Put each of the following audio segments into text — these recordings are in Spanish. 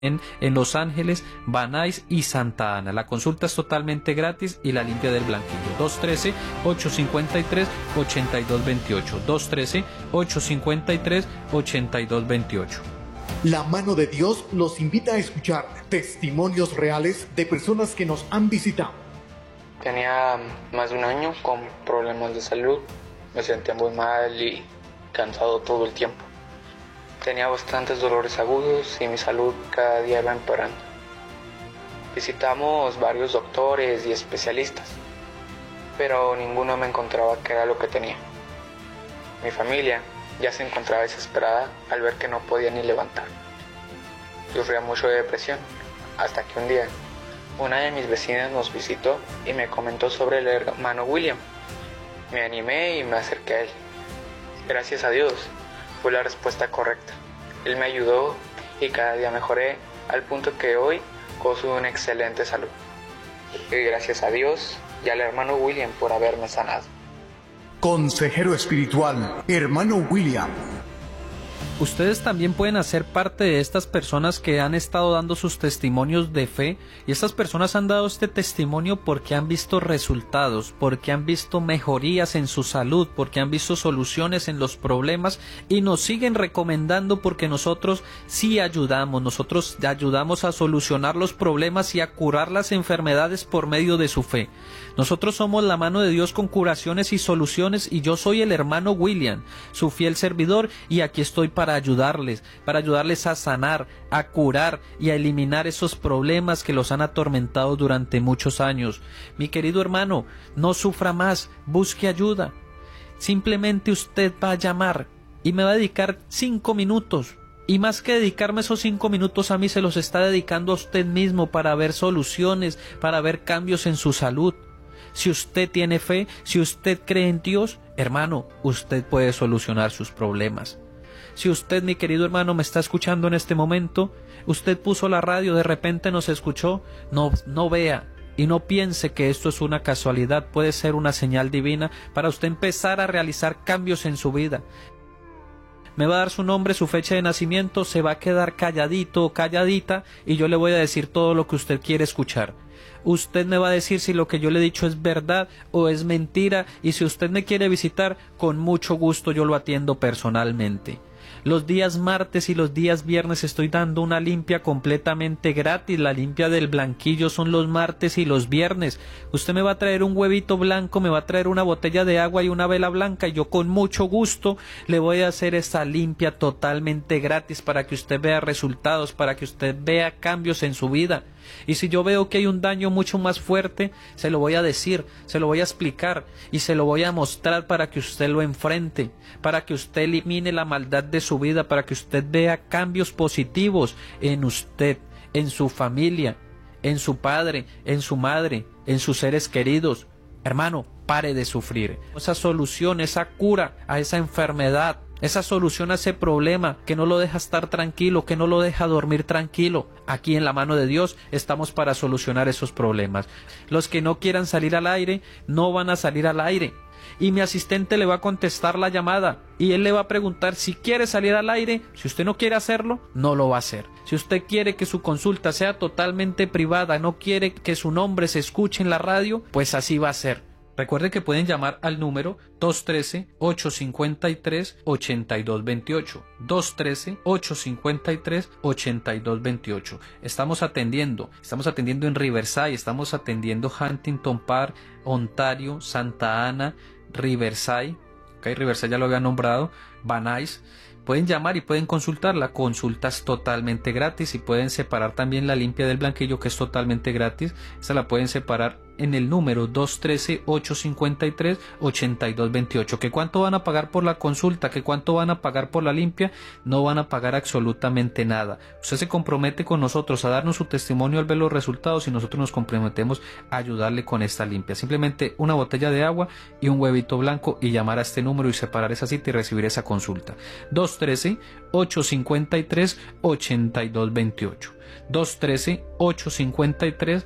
en Los Ángeles, Van Nuys y Santa Ana. La consulta es totalmente gratis y la limpia del blanquillo. 213-853-8228. 213-853-8228. La mano de Dios los invita a escuchar testimonios reales de personas que nos han visitado. Tenía más de un año con problemas de salud. Me sentía muy mal y cansado todo el tiempo. Tenía bastantes dolores agudos y mi salud cada día iba empeorando. Visitamos varios doctores y especialistas, pero ninguno me encontraba qué era lo que tenía. Mi familia ya se encontraba desesperada al ver que no podía ni levantar. Sufría mucho de depresión, hasta que un día una de mis vecinas nos visitó y me comentó sobre el hermano William. Me animé y me acerqué a él. Gracias a Dios, fue la respuesta correcta. Él me ayudó y cada día mejoré al punto que hoy gozo de una excelente salud. Y gracias a Dios y al hermano William por haberme sanado. Consejero espiritual, hermano William. Ustedes también pueden hacer parte de estas personas que han estado dando sus testimonios de fe, y estas personas han dado este testimonio porque han visto resultados, porque han visto mejorías en su salud, porque han visto soluciones en los problemas y nos siguen recomendando porque nosotros sí ayudamos, nosotros ayudamos a solucionar los problemas y a curar las enfermedades por medio de su fe. Nosotros somos la mano de Dios con curaciones y soluciones, y yo soy el hermano William, su fiel servidor, y aquí estoy para ayudarles a sanar, a curar y a eliminar esos problemas que los han atormentado durante muchos años. Mi querido hermano, no sufra más, busque ayuda. Simplemente usted va a llamar y me va a dedicar 5 minutos. Y más que dedicarme esos 5 minutos a mí, se los está dedicando a usted mismo para ver soluciones, para ver cambios en su salud. Si usted tiene fe, si usted cree en Dios, hermano, usted puede solucionar sus problemas. Si usted, mi querido hermano, me está escuchando en este momento, usted puso la radio, de repente nos escuchó, no vea y no piense que esto es una casualidad, puede ser una señal divina para usted empezar a realizar cambios en su vida. Me va a dar su nombre, su fecha de nacimiento, se va a quedar calladito o calladita y yo le voy a decir todo lo que usted quiere escuchar. Usted me va a decir si lo que yo le he dicho es verdad o es mentira, y si usted me quiere visitar, con mucho gusto yo lo atiendo personalmente. Los días martes y los días viernes estoy dando una limpia completamente gratis. La limpia del blanquillo son los martes y los viernes. Usted me va a traer un huevito blanco, me va a traer una botella de agua y una vela blanca, y yo con mucho gusto le voy a hacer esa limpia totalmente gratis para que usted vea resultados, para que usted vea cambios en su vida. Y si yo veo que hay un daño mucho más fuerte, se lo voy a decir, se lo voy a explicar y se lo voy a mostrar para que usted lo enfrente, para que usted elimine la maldad de su vida, para que usted vea cambios positivos en usted, en su familia, en su padre, en su madre, en sus seres queridos. Hermano, pare de sufrir. Esa solución, esa cura a esa enfermedad, esa solución a ese problema que no lo deja estar tranquilo, que no lo deja dormir tranquilo. Aquí en la mano de Dios estamos para solucionar esos problemas. Los que no quieran salir al aire, no van a salir al aire. Y mi asistente le va a contestar la llamada y él le va a preguntar si quiere salir al aire. Si usted no quiere hacerlo, no lo va a hacer. Si usted quiere que su consulta sea totalmente privada, no quiere que su nombre se escuche en la radio, pues así va a ser. Recuerde que pueden llamar al número 213-853-8228. 213-853-8228. Estamos atendiendo en Riverside, estamos atendiendo Huntington Park, Ontario, Santa Ana, Riverside. Okay, Riverside ya lo había nombrado, Van Nuys. Pueden llamar y pueden consultar. La consulta es totalmente gratis y pueden separar también la limpia del blanquillo, que es totalmente gratis. Esa la pueden separar en el número 213-853-8228. ¿Que cuánto van a pagar por la consulta? ¿Que cuánto van a pagar por la limpia? No van a pagar absolutamente nada. Usted se compromete con nosotros a darnos su testimonio al ver los resultados y nosotros nos comprometemos a ayudarle con esta limpia. Simplemente una botella de agua y un huevito blanco y llamar a este número y separar esa cita y recibir esa consulta. 213-853-8228. 213-853-8228.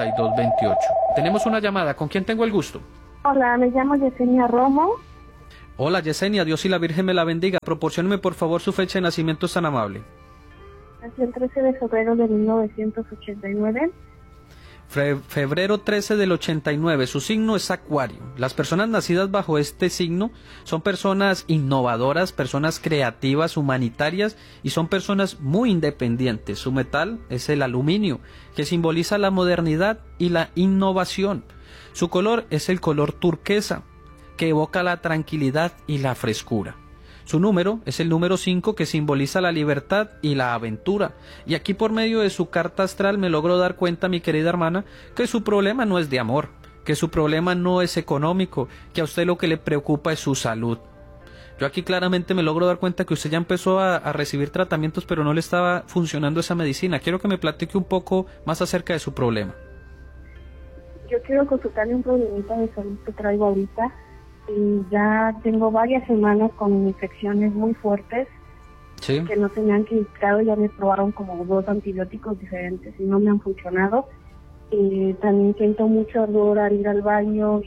213-853-8228. Tenemos una llamada. ¿Con quién tengo el gusto? Hola, me llamo Yesenia Romo. Hola Yesenia, Dios y la Virgen me la bendiga. Proporcióneme por favor su fecha de nacimiento, es tan amable. Nací el 13 de febrero de 1989. Febrero 13 del 89, su signo es Acuario. Las personas nacidas bajo este signo son personas innovadoras, personas creativas, humanitarias y son personas muy independientes. Su metal es el aluminio, que simboliza la modernidad y la innovación. Su color es el color turquesa, que evoca la tranquilidad y la frescura. Su número es el número 5, que simboliza la libertad y la aventura. Y aquí por medio de su carta astral me logro dar cuenta, mi querida hermana, que su problema no es de amor, que su problema no es económico, que a usted lo que le preocupa es su salud. Yo aquí claramente me logro dar cuenta que usted ya empezó a recibir tratamientos, pero no le estaba funcionando esa medicina. Quiero que me platique un poco más acerca de su problema. Yo quiero consultarle un problemita de salud que traigo ahorita. Y ya tengo varias semanas con infecciones muy fuertes, ¿sí?, que no se me han quitado. Ya me probaron como 2 antibióticos diferentes y no me han funcionado. Y también siento mucho dolor al ir al baño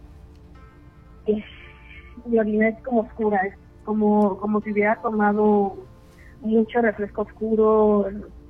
y mi orina es como oscura, es como si hubiera tomado mucho refresco oscuro.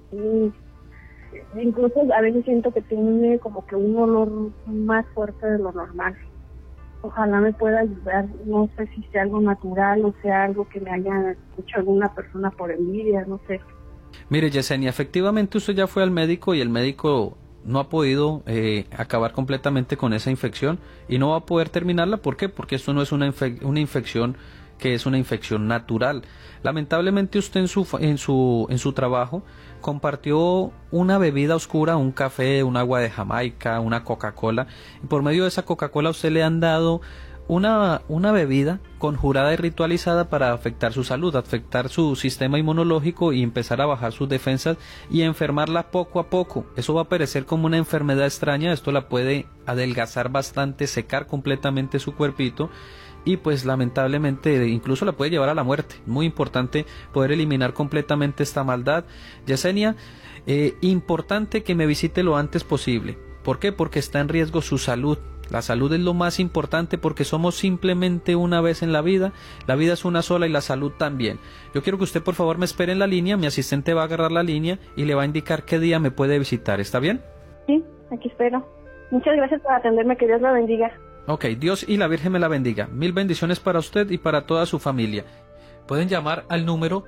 Incluso a veces siento que tiene como que un olor más fuerte de lo normal. Ojalá me pueda ayudar, no sé si sea algo natural o sea algo que me haya hecho alguna persona por envidia, no sé. Mire Yesenia, efectivamente usted ya fue al médico y el médico no ha podido acabar completamente con esa infección y no va a poder terminarla. ¿Por qué? Porque esto no es una infección que es una infección natural. Lamentablemente usted en su trabajo compartió una bebida oscura, un café, un agua de Jamaica, una Coca-Cola, y por medio de esa Coca-Cola a usted le han dado una bebida conjurada y ritualizada para afectar su salud, afectar su sistema inmunológico y empezar a bajar sus defensas y enfermarla poco a poco. Eso va a aparecer como una enfermedad extraña, esto la puede adelgazar bastante, secar completamente su cuerpito y pues lamentablemente incluso la puede llevar a la muerte. Muy importante poder eliminar completamente esta maldad. Yesenia, importante que me visite lo antes posible. ¿Por qué? Porque está en riesgo su salud. La salud es lo más importante porque somos simplemente una vez en la vida es una sola y la salud también. Yo quiero que usted por favor me espere en la línea, mi asistente va a agarrar la línea y le va a indicar qué día me puede visitar, ¿está bien? Sí, aquí espero. Muchas gracias por atenderme, que Dios la bendiga. Ok, Dios y la Virgen me la bendiga. Mil bendiciones para usted y para toda su familia. Pueden llamar al número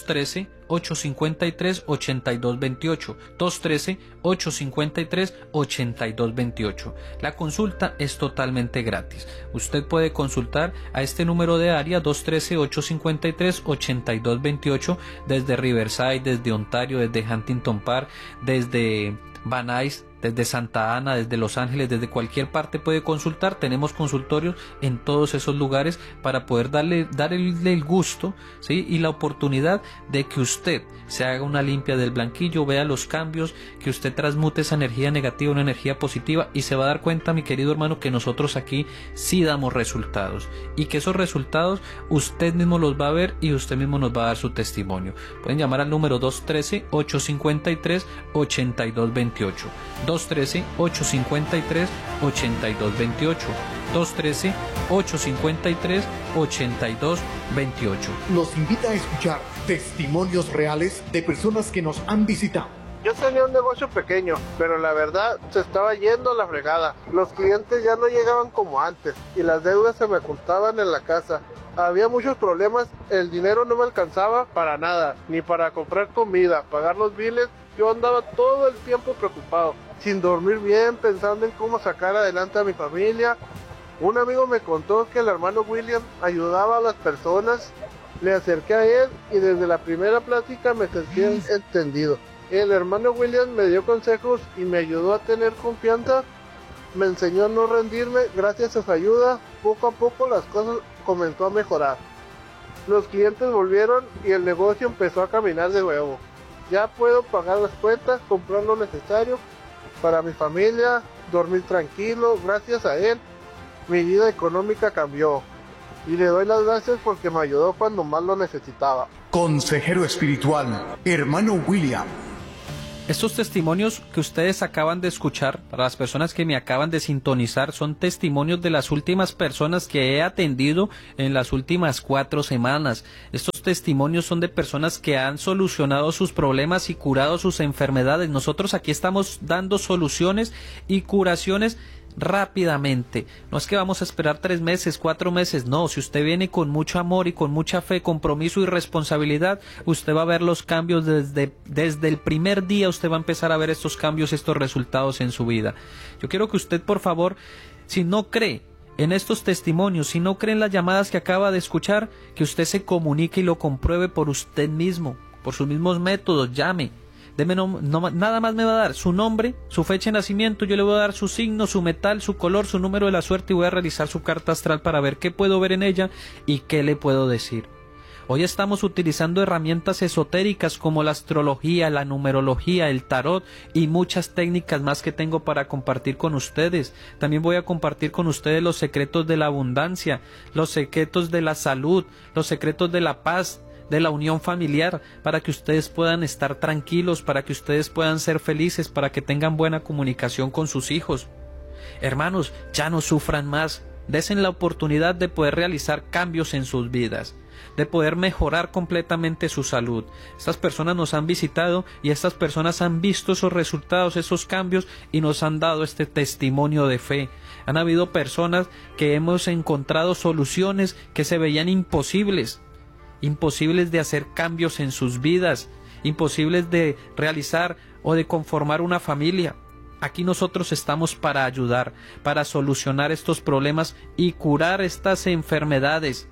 213-853-8228, 213-853-8228. La consulta es totalmente gratis. Usted puede consultar a este número de área 213-853-8228 desde Riverside, desde Ontario, desde Huntington Park, desde Van Nuys, desde Santa Ana, desde Los Ángeles, desde cualquier parte puede consultar. Tenemos consultorios en todos esos lugares para poder darle el gusto, ¿sí?, y la oportunidad de que usted se haga una limpia del blanquillo, vea los cambios, que usted transmute esa energía negativa en una energía positiva y se va a dar cuenta, mi querido hermano, que nosotros aquí sí damos resultados y que esos resultados usted mismo los va a ver y usted mismo nos va a dar su testimonio. Pueden llamar al número 213-853-8228. 213-853-8228. 213-853-8228. Los invita a escuchar testimonios reales de personas que nos han visitado. Yo tenía un negocio pequeño, pero la verdad se estaba yendo a la fregada. Los clientes ya no llegaban como antes y las deudas se me ocultaban en la casa. Había muchos problemas, el dinero no me alcanzaba para nada, ni para comprar comida, pagar los biles. Yo andaba todo el tiempo preocupado, sin dormir bien, pensando en cómo sacar adelante a mi familia. Un amigo me contó que el hermano William ayudaba a las personas. Le acerqué a él y desde la primera plática me sentí entendido. El hermano William me dio consejos y me ayudó a tener confianza. Me enseñó a no rendirme. Gracias a su ayuda, poco a poco las cosas comenzó a mejorar. Los clientes volvieron y el negocio empezó a caminar de nuevo. Ya puedo pagar las cuentas, comprar lo necesario para mi familia, dormir tranquilo. Gracias a él, mi vida económica cambió. Y le doy las gracias porque me ayudó cuando más lo necesitaba. Consejero espiritual, hermano William. Estos testimonios que ustedes acaban de escuchar, para las personas que me acaban de sintonizar, son testimonios de las últimas personas que he atendido en las últimas 4 semanas. Estos testimonios son de personas que han solucionado sus problemas y curado sus enfermedades. Nosotros aquí estamos dando soluciones y curaciones rápidamente. No es que vamos a esperar 3 meses, 4 meses, no. Si usted viene con mucho amor y con mucha fe, compromiso y responsabilidad, usted va a ver los cambios desde el primer día. Usted va a empezar a ver estos cambios, estos resultados en su vida. Yo quiero que usted, por favor, si no cree en estos testimonios, si no cree en las llamadas que acaba de escuchar, que usted se comunique y lo compruebe por usted mismo, por sus mismos métodos. Llame. Nada más me va a dar su nombre, su fecha de nacimiento, yo le voy a dar su signo, su metal, su color, su número de la suerte y voy a realizar su carta astral para ver qué puedo ver en ella y qué le puedo decir. Hoy estamos utilizando herramientas esotéricas como la astrología, la numerología, el tarot y muchas técnicas más que tengo para compartir con ustedes. También voy a compartir con ustedes los secretos de la abundancia, los secretos de la salud, los secretos de la paz, de la unión familiar, para que ustedes puedan estar tranquilos, para que ustedes puedan ser felices, para que tengan buena comunicación con sus hijos. Hermanos, ya no sufran más. Desen la oportunidad de poder realizar cambios en sus vidas, de poder mejorar completamente su salud. Estas personas nos han visitado y estas personas han visto esos resultados, esos cambios y nos han dado este testimonio de fe. Han habido personas que hemos encontrado soluciones que se veían imposibles de hacer cambios en sus vidas, imposibles de realizar o de conformar una familia. Aquí nosotros estamos para ayudar, para solucionar estos problemas y curar estas enfermedades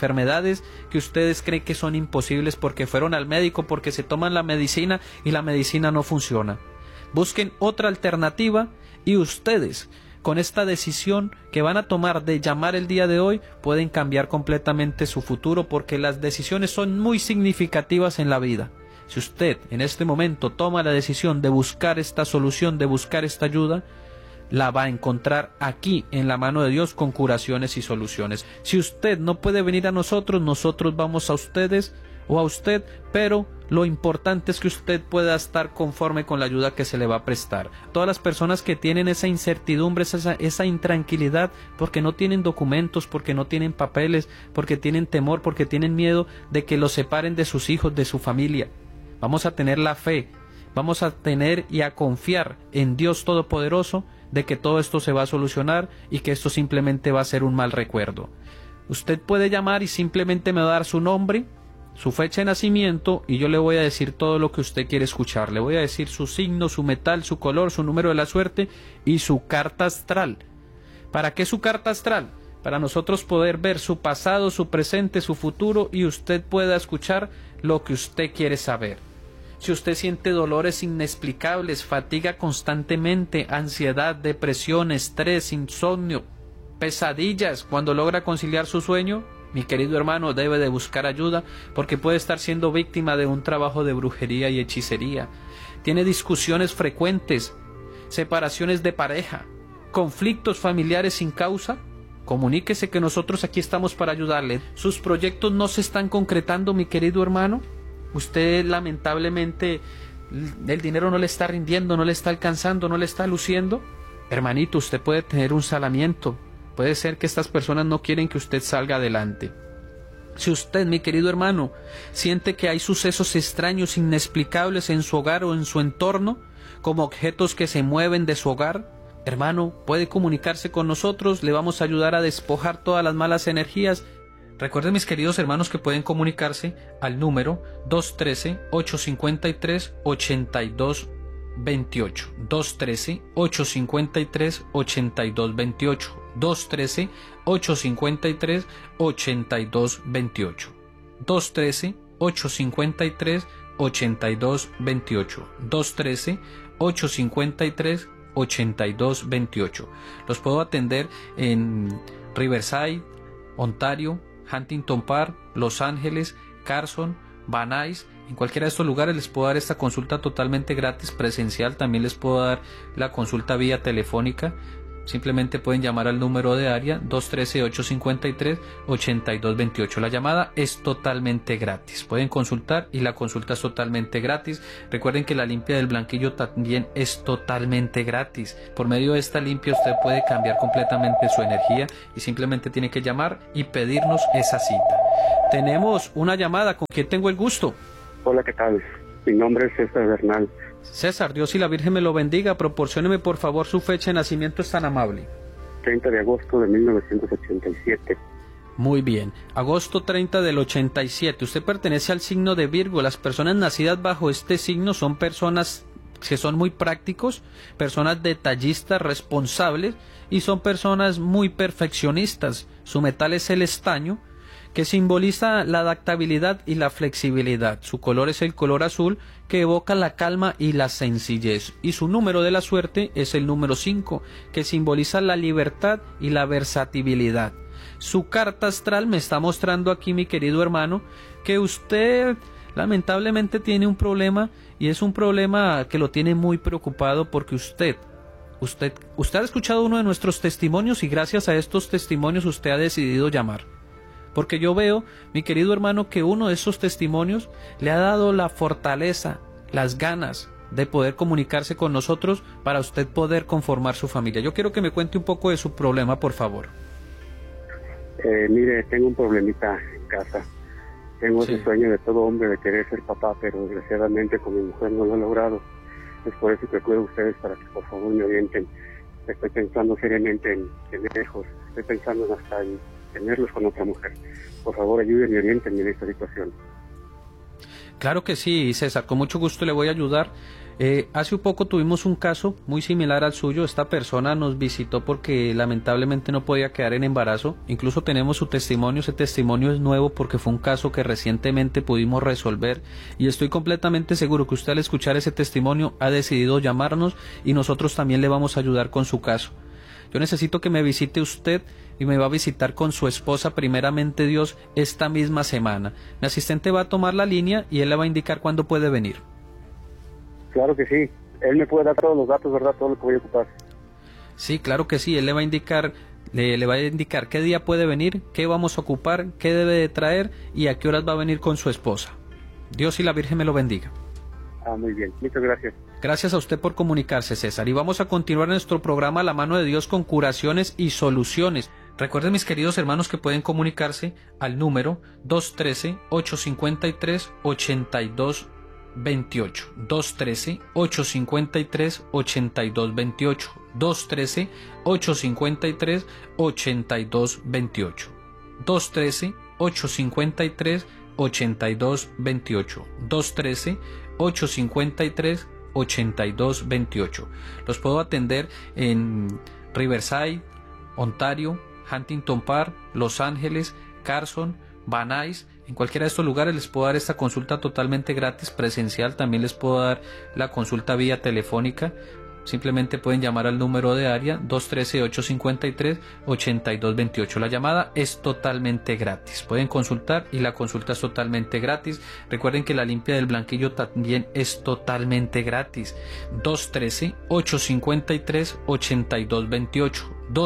que ustedes creen que son imposibles porque fueron al médico, porque se toman la medicina y la medicina no funciona. Busquen otra alternativa y ustedes, con esta decisión que van a tomar de llamar el día de hoy, pueden cambiar completamente su futuro, porque las decisiones son muy significativas en la vida. Si usted en este momento toma la decisión de buscar esta solución, de buscar esta ayuda, la va a encontrar aquí en la mano de Dios con curaciones y soluciones. Si usted no puede venir a nosotros, nosotros vamos a ustedes o a usted, pero lo importante es que usted pueda estar conforme con la ayuda que se le va a prestar. Todas las personas que tienen esa incertidumbre, esa intranquilidad, porque no tienen documentos, porque no tienen papeles, porque tienen temor, porque tienen miedo de que los separen de sus hijos, de su familia. Vamos a tener la fe, vamos a tener y a confiar en Dios Todopoderoso de que todo esto se va a solucionar y que esto simplemente va a ser un mal recuerdo. Usted puede llamar y simplemente me va a dar su nombre, su fecha de nacimiento y yo le voy a decir todo lo que usted quiere escuchar. Le voy a decir su signo, su metal, su color, su número de la suerte y su carta astral. ¿Para qué su carta astral? Para nosotros poder ver su pasado, su presente, su futuro y usted pueda escuchar lo que usted quiere saber. Si usted siente dolores inexplicables, fatiga constantemente, ansiedad, depresión, estrés, insomnio, pesadillas cuando logra conciliar su sueño, mi querido hermano, debe de buscar ayuda porque puede estar siendo víctima de un trabajo de brujería y hechicería. Tiene discusiones frecuentes, separaciones de pareja, conflictos familiares sin causa. Comuníquese que nosotros aquí estamos para ayudarle. ¿Sus proyectos no se están concretando, mi querido hermano? Usted lamentablemente el dinero no le está rindiendo, no le está alcanzando, no le está luciendo. Hermanito, usted puede tener un salamiento. Puede ser que estas personas no quieren que usted salga adelante. Si usted, mi querido hermano, siente que hay sucesos extraños, inexplicables en su hogar o en su entorno, como objetos que se mueven de su hogar, hermano, puede comunicarse con nosotros, le vamos a ayudar a despojar todas las malas energías. Recuerden, mis queridos hermanos, que pueden comunicarse al número 213-853-8228. 213-853-8228. 213-853-8228. 213-853-8228. 213-853-8228. Los puedo atender en Riverside, Ontario, Huntington Park, Los Ángeles, Carson, Van Nuys. En cualquiera de estos lugares les puedo dar esta consulta totalmente gratis presencial. También les puedo dar la consulta vía telefónica. simplemente pueden llamar al número de área 213-853-8228. La llamada es totalmente gratis. Pueden consultar y la consulta es totalmente gratis. Recuerden que la limpia del blanquillo también es totalmente gratis. Por medio de esta limpia usted puede cambiar completamente su energía y simplemente tiene que llamar y pedirnos esa cita. Tenemos una llamada. ¿Con quién tengo el gusto? Hola, ¿qué tal? Mi nombre es César Bernal. César, Dios y la Virgen me lo bendiga. Proporcióneme por favor su fecha de nacimiento, es tan amable. 30 de agosto de 1987. Muy bien, agosto 30 del 87. Usted pertenece al signo de Virgo. Las personas nacidas bajo este signo son personas que son muy prácticos, personas detallistas, responsables, y son personas muy perfeccionistas. Su metal es el estaño, que simboliza la adaptabilidad y la flexibilidad. Su color es el color azul, que evoca la calma y la sencillez. Y su número de la suerte es el número 5, que simboliza la libertad y la versatilidad. Su carta astral me está mostrando aquí, mi querido hermano, que usted lamentablemente tiene un problema, y es un problema que lo tiene muy preocupado, porque usted ha escuchado uno de nuestros testimonios, y gracias a estos testimonios usted ha decidido llamar. Porque yo veo, mi querido hermano, que uno de esos testimonios le ha dado la fortaleza, las ganas de poder comunicarse con nosotros para usted poder conformar su familia. Yo quiero que me cuente un poco de su problema, por favor. Mire, tengo un problemita en casa. Tengo ese sueño de todo hombre de querer ser papá, pero desgraciadamente con mi mujer no lo he logrado. Es por eso que acudo a ustedes para que por favor me orienten. Estoy pensando seriamente en tener hijos. Estoy pensando hasta en tenerlos con otra mujer. Por favor, ayúdenme y orientenme en esta situación. Claro que sí, César, con mucho gusto le voy a ayudar. Hace un poco tuvimos un caso muy similar al suyo. Esta persona nos visitó porque lamentablemente no podía quedar en embarazo. Incluso tenemos su testimonio. Ese testimonio es nuevo porque fue un caso que recientemente pudimos resolver, y estoy completamente seguro que usted, al escuchar ese testimonio, ha decidido llamarnos, y nosotros también le vamos a ayudar con su caso. Yo necesito que me visite usted, y me va a visitar con su esposa, primeramente Dios, esta misma semana. Mi asistente va a tomar la línea y él le va a indicar cuándo puede venir. Claro que sí. Él me puede dar todos los datos, ¿verdad? Todo lo que voy a ocupar. Sí, claro que sí. Él le va a indicar, le va a indicar qué día puede venir, qué vamos a ocupar, qué debe de traer y a qué horas va a venir con su esposa. Dios y la Virgen me lo bendiga. Muy bien. Muchas gracias. Gracias a usted por comunicarse, César. Y vamos a continuar nuestro programa La Mano de Dios con curaciones y soluciones. Recuerden, mis queridos hermanos, que pueden comunicarse al número 213-853-8228. 213-853-8228. 213-853-8228. 213-853-8228. 213-853-8228. Los puedo atender en Riverside, Ontario, Huntington Park, Los Ángeles, Carson, Van Nuys. En cualquiera de estos lugares les puedo dar esta consulta totalmente gratis, presencial. También les puedo dar la consulta vía telefónica. Simplemente pueden llamar al número de área 213-853-8228. La llamada es totalmente gratis. Pueden consultar y la consulta es totalmente gratis. Recuerden que la limpia del blanquillo también es totalmente gratis. 213-853-8228.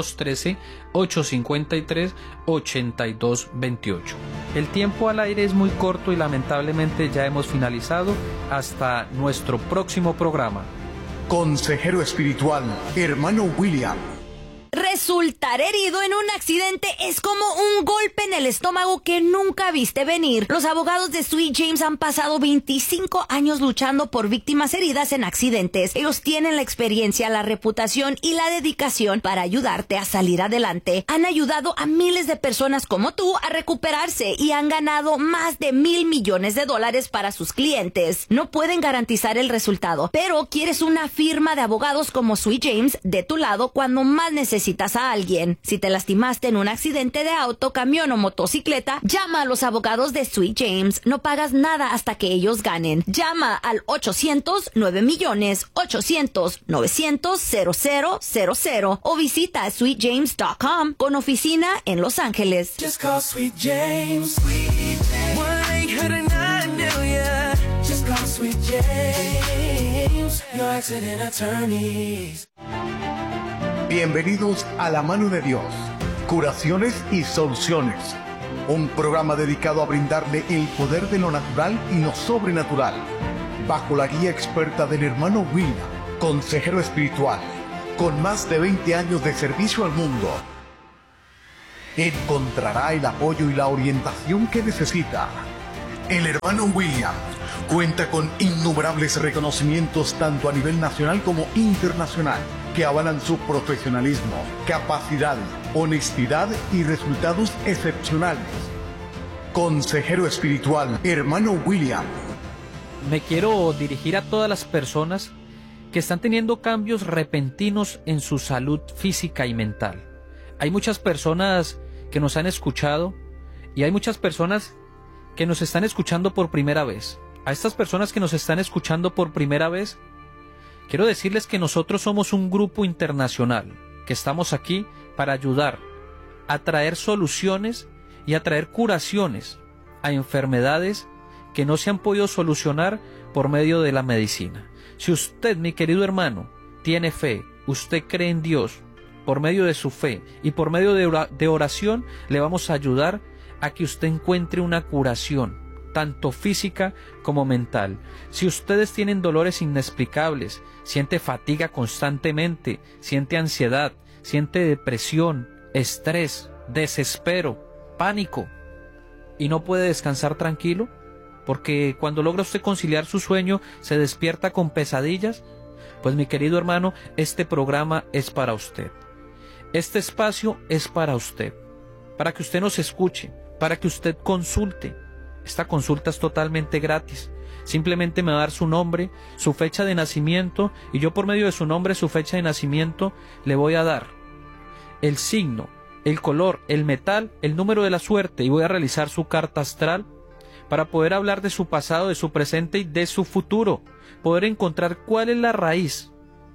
213-853-8228. El tiempo al aire es muy corto y lamentablemente ya hemos finalizado. Hasta nuestro próximo programa. Consejero espiritual, hermano William. Resultar herido en un accidente es como un golpe en el estómago que nunca viste venir. Los abogados de Sweet James han pasado 25 años luchando por víctimas heridas en accidentes. Ellos tienen la experiencia, la reputación y la dedicación para ayudarte a salir adelante. Han ayudado a miles de personas como tú a recuperarse y han ganado más de $1,000 millones para sus clientes. No pueden garantizar el resultado, pero quieres una firma de abogados como Sweet James de tu lado cuando más necesitas a alguien. Si te lastimaste en un accidente de auto, camión o motocicleta, llama a los abogados de Sweet James. No pagas nada hasta que ellos ganen. Llama al 800-900-800-900-0000 o visita sweetjames.com con oficina en Los Ángeles. Just call Sweet James. Sweet James. 1-800-9-million. Just call Sweet James. Your accident attorneys. Bienvenidos a La Mano de Dios, Curaciones y Soluciones, un programa dedicado a brindarle el poder de lo natural y lo sobrenatural, bajo la guía experta del hermano William, consejero espiritual, con más de 20 años de servicio al mundo. Encontrará el apoyo y la orientación que necesita. El hermano William cuenta con innumerables reconocimientos tanto a nivel nacional como internacional que avalan su profesionalismo, capacidad, honestidad y resultados excepcionales. Consejero espiritual, hermano William. Me quiero dirigir a todas las personas que están teniendo cambios repentinos en su salud física y mental. Hay muchas personas que nos han escuchado y hay muchas personas que nos están escuchando por primera vez. A estas personas que nos están escuchando por primera vez, quiero decirles que nosotros somos un grupo internacional, que estamos aquí para ayudar a traer soluciones y a traer curaciones a enfermedades que no se han podido solucionar por medio de la medicina. Si usted, mi querido hermano, tiene fe, usted cree en Dios, por medio de su fe y por medio de oración, le vamos a ayudar a que usted encuentre una curación, tanto física como mental. Si ustedes tienen dolores inexplicables, siente fatiga constantemente, siente ansiedad, siente depresión, estrés, desespero, pánico, y no puede descansar tranquilo, porque cuando logra usted conciliar su sueño, se despierta con pesadillas, pues mi querido hermano, este programa es para usted. Este espacio es para usted, para que usted nos escuche, para que usted consulte. Esta consulta es totalmente gratis. Simplemente me va a dar su nombre, su fecha de nacimiento, y yo por medio de su nombre, su fecha de nacimiento, le voy a dar el signo, el color, el metal, el número de la suerte, y voy a realizar su carta astral para poder hablar de su pasado, de su presente y de su futuro, poder encontrar cuál es la raíz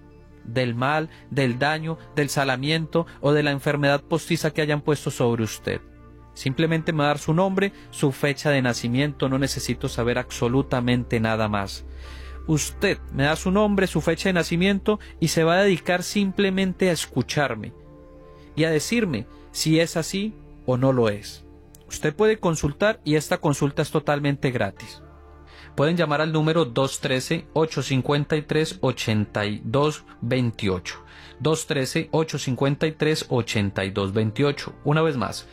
del mal, del daño, del salamiento o de la enfermedad postiza que hayan puesto sobre usted. Simplemente me va a dar su nombre, su fecha de nacimiento, no necesito saber absolutamente nada más. Usted me da su nombre, su fecha de nacimiento y se va a dedicar simplemente a escucharme y a decirme si es así o no lo es. Usted puede consultar y esta consulta es totalmente gratis. Pueden llamar al número 213-853-8228. 213-853-8228. Una vez más,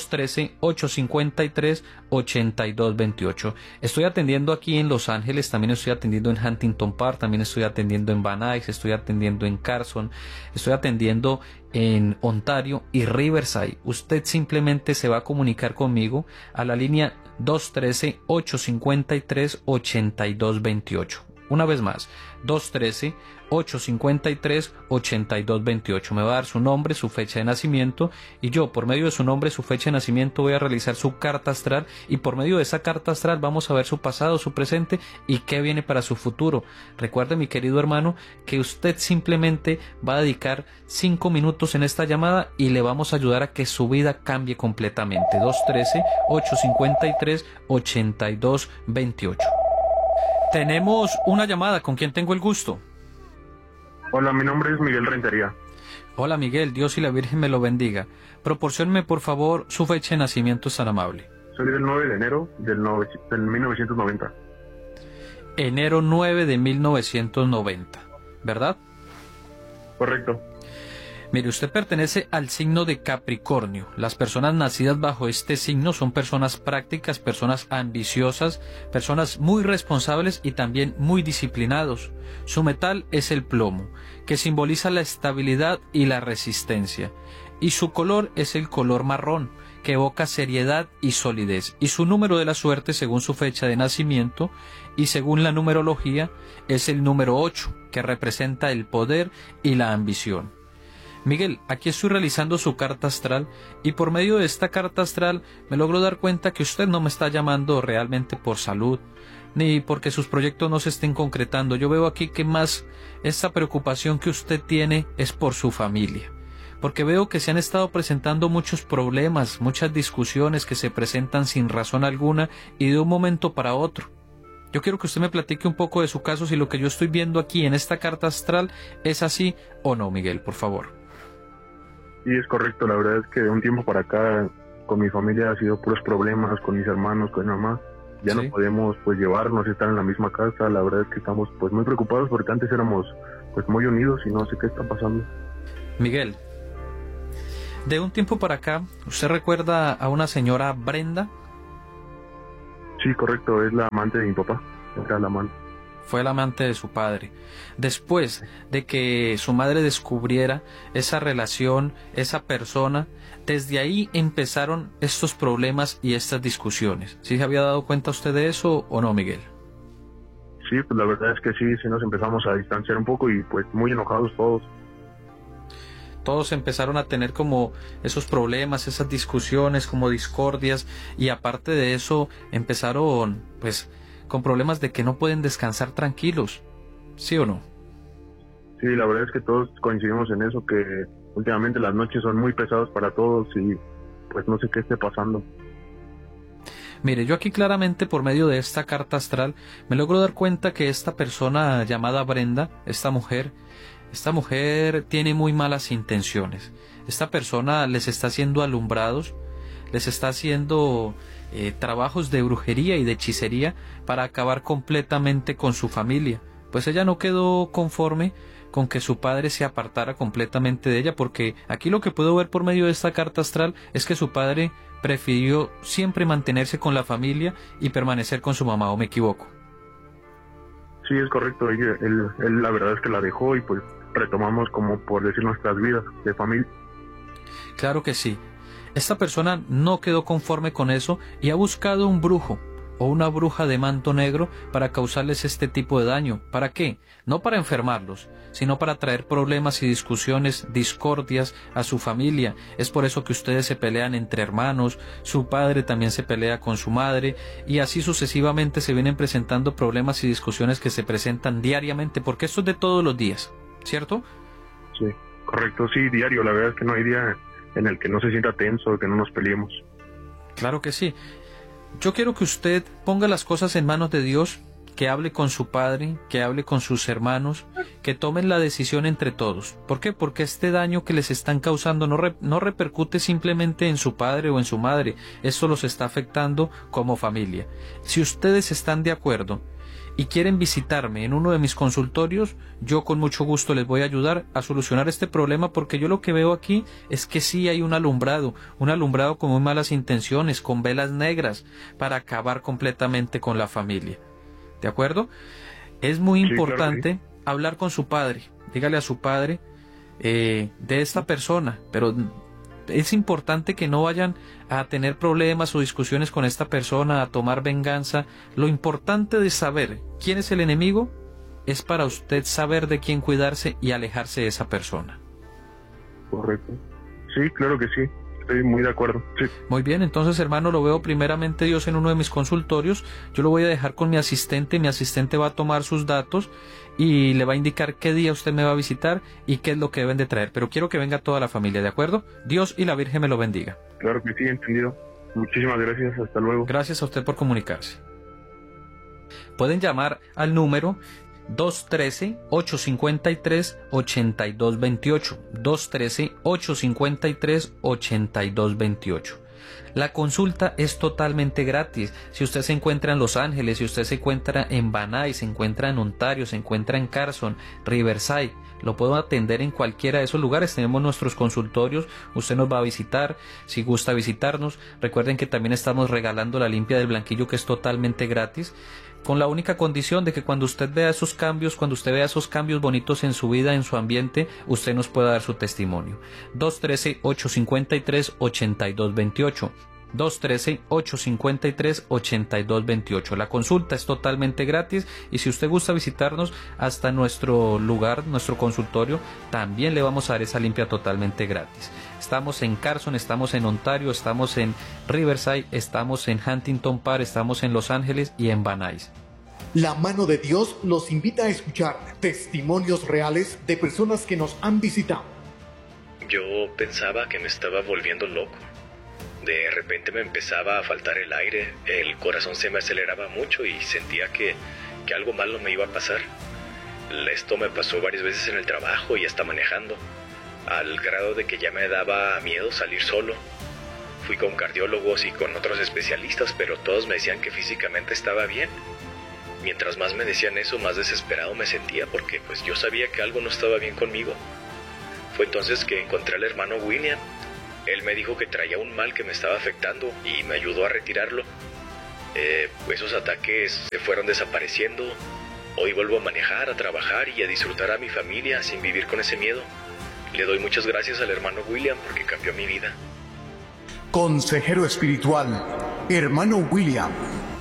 213-853-8228. Estoy atendiendo aquí en Los Ángeles, también estoy atendiendo en Huntington Park, también estoy atendiendo en Van Nuys, estoy atendiendo en Carson, estoy atendiendo en Ontario y Riverside. Usted simplemente se va a comunicar conmigo a la línea 213-853-8228. Una vez más, 213-853-8228. Me va a dar su nombre, su fecha de nacimiento y yo, por medio de su nombre, su fecha de nacimiento, voy a realizar su carta astral y por medio de esa carta astral vamos a ver su pasado, su presente y qué viene para su futuro. Recuerde, mi querido hermano, que usted simplemente va a dedicar 5 minutos en esta llamada y le vamos a ayudar a que su vida cambie completamente. 213-853-8228. Tenemos una llamada. ¿Con quién tengo el gusto? Hola, mi nombre es Miguel Rentería. Hola Miguel, Dios y la Virgen me lo bendiga. Proporcióneme por favor su fecha de nacimiento, es tan amable. Soy del 9 de enero del 1990. Enero 9 de 1990, ¿verdad? Correcto. Mire, usted pertenece al signo de Capricornio. Las personas nacidas bajo este signo son personas prácticas, personas ambiciosas, personas muy responsables y también muy disciplinados. Su metal es el plomo, que simboliza la estabilidad y la resistencia. Y su color es el color marrón, que evoca seriedad y solidez. Y su número de la suerte, según su fecha de nacimiento y según la numerología, es el número 8, que representa el poder y la ambición. Miguel, aquí estoy realizando su carta astral y por medio de esta carta astral me logro dar cuenta que usted no me está llamando realmente por salud, ni porque sus proyectos no se estén concretando. Yo veo aquí que más esta preocupación que usted tiene es por su familia, porque veo que se han estado presentando muchos problemas, muchas discusiones que se presentan sin razón alguna y de un momento para otro. Yo quiero que usted me platique un poco de su caso, si lo que yo estoy viendo aquí en esta carta astral es así o no, Miguel, por favor. Sí, es correcto. La verdad es que de un tiempo para acá con mi familia ha sido puros problemas, con mis hermanos, con mi mamá. Ya no podemos pues llevarnos, estar en la misma casa. La verdad es que estamos pues muy preocupados porque antes éramos pues muy unidos y no sé qué está pasando. Miguel, de un tiempo para acá, ¿usted recuerda a una señora Brenda? Sí, correcto, es la amante de mi papá. Era la amante. Fue el amante de su padre. Después de que su madre descubriera esa relación, esa persona, desde ahí empezaron estos problemas y estas discusiones. ¿Sí se había dado cuenta usted de eso o no, Miguel? Sí, pues la verdad es que sí nos empezamos a distanciar un poco y pues muy enojados todos. Todos empezaron a tener como esos problemas, esas discusiones, como discordias, y aparte de eso empezaron pues con problemas de que no pueden descansar tranquilos, ¿sí o no? Sí, la verdad es que todos coincidimos en eso, que últimamente las noches son muy pesadas para todos y pues no sé qué esté pasando. Mire, yo aquí claramente por medio de esta carta astral me logro dar cuenta que esta persona llamada Brenda, esta mujer tiene muy malas intenciones. Esta persona les está haciendo alumbrados, les está haciendo trabajos de brujería y de hechicería para acabar completamente con su familia. Pues ella no quedó conforme con que su padre se apartara completamente de ella, porque aquí lo que puedo ver por medio de esta carta astral es que su padre prefirió siempre mantenerse con la familia y permanecer con su mamá, ¿o me equivoco? Sí, es correcto. Él la verdad es que la dejó y pues retomamos, como por decir, nuestras vidas de familia. Claro que sí. Esta persona no quedó conforme con eso y ha buscado un brujo o una bruja de manto negro para causarles este tipo de daño. ¿Para qué? No para enfermarlos, sino para traer problemas y discusiones, discordias a su familia. Es por eso que ustedes se pelean entre hermanos, su padre también se pelea con su madre, y así sucesivamente se vienen presentando problemas y discusiones que se presentan diariamente, porque esto es de todos los días, ¿cierto? Sí, correcto, sí, diario. La verdad es que no hay día en el que no se sienta tenso, que no nos peleemos. Claro que sí. Yo quiero que usted ponga las cosas en manos de Dios, que hable con su padre, que hable con sus hermanos, que tomen la decisión entre todos. ¿Por qué? Porque este daño que les están causando no repercute simplemente en su padre o en su madre. Esto los está afectando como familia. Si ustedes están de acuerdo y quieren visitarme en uno de mis consultorios, yo con mucho gusto les voy a ayudar a solucionar este problema, porque yo lo que veo aquí es que sí hay un alumbrado con muy malas intenciones, con velas negras, para acabar completamente con la familia. ¿De acuerdo? Es muy importante, claro, sí, hablar con su padre. Dígale a su padre de esta persona, pero es importante que no vayan a tener problemas o discusiones con esta persona, a tomar venganza. Lo importante de saber quién es el enemigo es para usted saber de quién cuidarse y alejarse de esa persona. Correcto. Sí, claro que sí. Estoy muy de acuerdo. Sí. Muy bien, entonces, hermano, lo veo primeramente Dios en uno de mis consultorios. Yo lo voy a dejar con mi asistente va a tomar sus datos y le va a indicar qué día usted me va a visitar y qué es lo que deben de traer. Pero quiero que venga toda la familia, ¿de acuerdo? Dios y la Virgen me lo bendiga. Claro que sí, entendido. Muchísimas gracias, hasta luego. Gracias a usted por comunicarse. Pueden llamar al número 213-853-8228, 213-853-8228. La consulta es totalmente gratis. Si usted se encuentra en Los Ángeles, si usted se encuentra en Van Nuys, se encuentra en Ontario, se encuentra en Carson, Riverside, lo puedo atender en cualquiera de esos lugares. Tenemos nuestros consultorios, usted nos va a visitar, si gusta visitarnos. Recuerden que también estamos regalando la limpia del blanquillo, que es totalmente gratis, con la única condición de que cuando usted vea esos cambios, bonitos en su vida, en su ambiente, usted nos pueda dar su testimonio. 213-853-8228. 213-853-8228. La consulta es totalmente gratis y si usted gusta visitarnos hasta nuestro lugar, nuestro consultorio, también le vamos a dar esa limpia totalmente gratis. Estamos en Carson, estamos en Ontario, estamos en Riverside, estamos en Huntington Park, estamos en Los Ángeles y en Van Nuys. La mano de Dios los invita a escuchar testimonios reales de personas que nos han visitado. Yo pensaba que me estaba volviendo loco. De repente me empezaba a faltar el aire, el corazón se me aceleraba mucho y sentía que algo malo me iba a pasar. Esto me pasó varias veces en el trabajo y hasta manejando. al grado de que ya me daba miedo salir solo. Fui con cardiólogos y con otros especialistas, pero todos me decían que físicamente estaba bien. Mientras más me decían eso, más desesperado me sentía, porque pues yo sabía que algo no estaba bien conmigo. Fue entonces que encontré al hermano William. Él me dijo que traía un mal que me estaba afectando y me ayudó a retirarlo. Esos ataques se fueron desapareciendo. Hoy vuelvo a manejar, a trabajar y a disfrutar a mi familia sin vivir con ese miedo. Le doy muchas gracias al hermano William porque cambió mi vida. Consejero espiritual, hermano William.